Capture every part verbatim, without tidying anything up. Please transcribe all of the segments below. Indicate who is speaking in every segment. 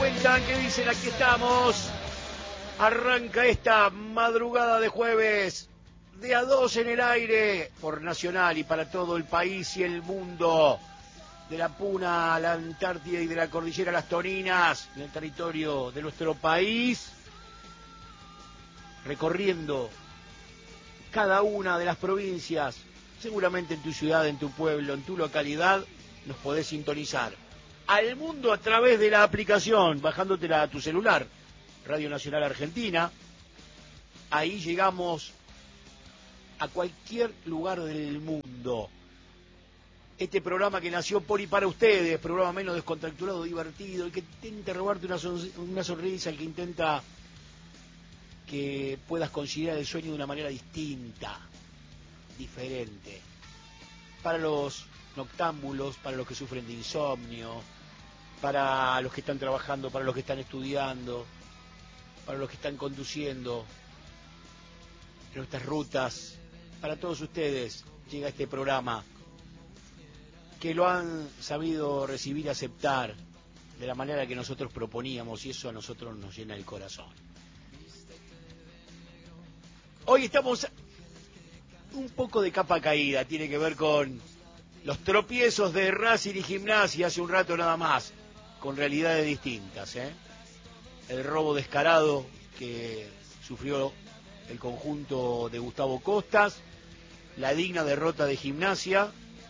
Speaker 1: cuentan? ¿Qué dicen? Aquí estamos. Arranca esta madrugada de jueves de a dos en el aire por Nacional y para todo el país y el mundo. De la Puna a la Antártida y de la Cordillera a las Toninas, en el territorio de nuestro país, recorriendo cada una de las provincias. Seguramente en tu ciudad, en tu pueblo, en tu localidad, nos podés sintonizar. Al mundo a través de la aplicación, bajándotela a tu celular, Radio Nacional Argentina. Ahí llegamos a cualquier lugar del mundo. Este programa que nació por y para ustedes, programa menos descontracturado, divertido, el que intenta robarte una, son, una sonrisa, el que intenta que puedas considerar el sueño de una manera distinta, diferente. Para los noctámbulos, para los que sufren de insomnio, para los que están trabajando, para los que están estudiando, para los que están conduciendo en nuestras rutas, para todos ustedes llega este programa que lo han sabido recibir y aceptar de la manera que nosotros proponíamos, y eso a nosotros nos llena el corazón. Hoy estamos un poco de capa caída, tiene que ver con los tropiezos de Racing y Gimnasia hace un rato nada más, con realidades distintas, ¿eh? El robo descarado que sufrió el conjunto de Gustavo Costas, la digna derrota de Gimnasia,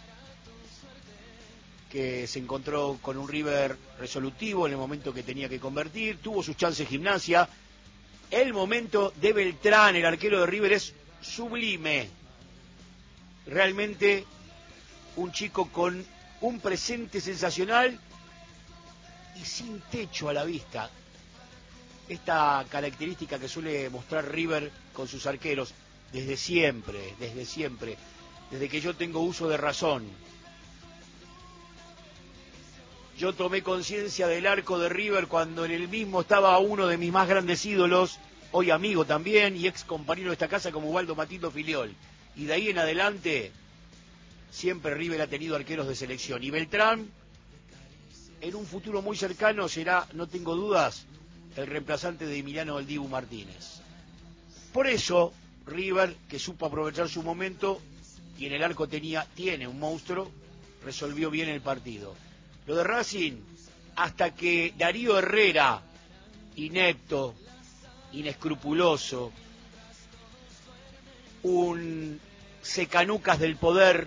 Speaker 1: que se encontró con un River resolutivo en el momento que tenía que convertir, tuvo sus chances Gimnasia. El momento de Beltrán, el arquero de River, es sublime. Realmente un chico con un presente sensacional y sin techo a la vista. Esta característica que suele mostrar River con sus arqueros desde siempre, desde siempre, desde que yo tengo uso de razón. Yo tomé conciencia del arco de River cuando en el mismo estaba uno de mis más grandes ídolos, hoy amigo también y ex compañero de esta casa como Waldo Matito Filiol. Y de ahí en adelante siempre River ha tenido arqueros de selección. Y Beltrán, en un futuro muy cercano, será, no tengo dudas, el reemplazante de Emiliano El Dibu Martínez. Por eso, River, que supo aprovechar su momento, y en el arco tenía, tiene un monstruo, resolvió bien el partido. Lo de Racing, hasta que Darío Herrera, inepto, inescrupuloso, un secanucas del poder,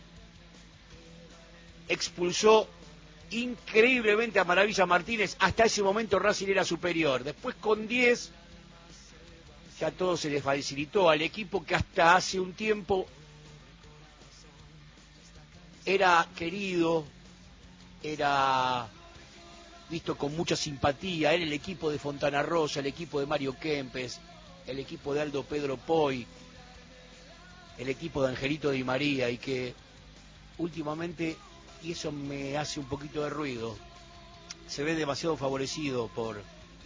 Speaker 1: expulsó increíblemente a Maravilla Martínez. Hasta ese momento Racing era superior. Después con diez ya todo se les facilitó al equipo que hasta hace un tiempo era querido, era visto con mucha simpatía. Era el equipo de Fontana Rosa, el equipo de Mario Kempes, el equipo de Aldo Pedro Poy, el equipo de Angelito Di María, y que últimamente, y eso me hace un poquito de ruido, se ve demasiado favorecido por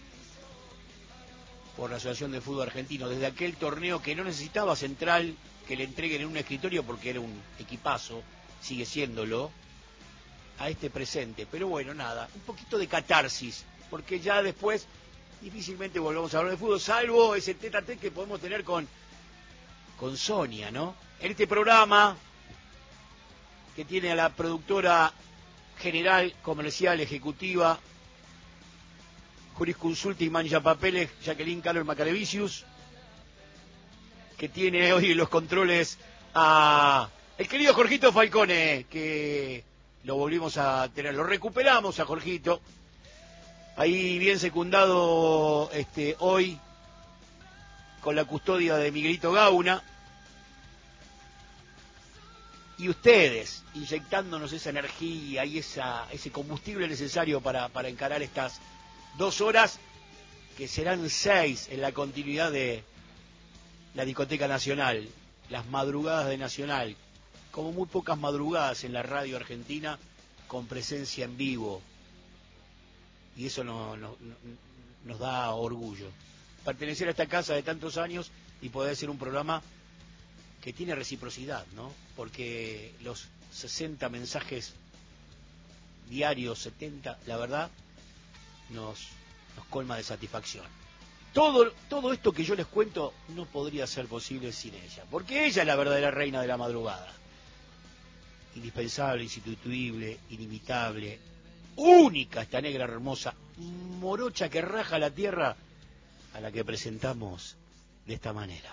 Speaker 1: por la Asociación de Fútbol Argentino, desde aquel torneo que no necesitaba central que le entreguen en un escritorio porque era un equipazo, sigue siéndolo, a este presente. Pero bueno, nada, un poquito de catarsis, porque ya después difícilmente volvamos a hablar de fútbol, salvo ese tete a tete que podemos tener con, con Sonia, ¿no? En este programa que tiene a la productora general, comercial, ejecutiva, jurisconsulta y mancha papeles, Jacqueline Carol Macarevicius, que tiene hoy en los controles a el querido Jorgito Falcone, que lo volvimos a tener, lo recuperamos a Jorgito, ahí bien secundado este, hoy con la custodia de Miguelito Gauna, y ustedes inyectándonos esa energía y esa, ese combustible necesario para, para encarar estas dos horas, que serán seis en la continuidad de la Discoteca Nacional, las madrugadas de Nacional, como muy pocas madrugadas en la radio argentina, con presencia en vivo, y eso no, no, no, nos da orgullo. Pertenecer a esta casa de tantos años y poder hacer un programa que tiene reciprocidad, ¿no? Porque los sesenta mensajes diarios, setenta, la verdad, nos, nos colma de satisfacción. Todo, todo esto que yo les cuento no podría ser posible sin ella, porque ella es la verdadera reina de la madrugada. Indispensable, insustituible, inimitable, única esta negra hermosa, morocha que raja la tierra, a la que presentamos de esta manera.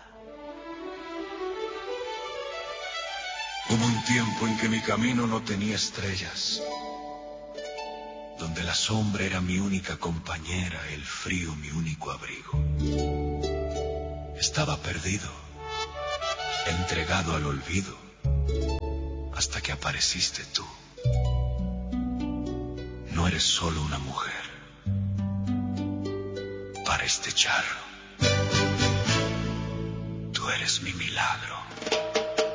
Speaker 2: Hubo un tiempo en que mi camino no tenía estrellas, donde la sombra era mi única compañera, el frío mi único abrigo. Estaba perdido, entregado al olvido, hasta que apareciste tú. No eres solo una mujer para este charro. Tú eres mi milagro.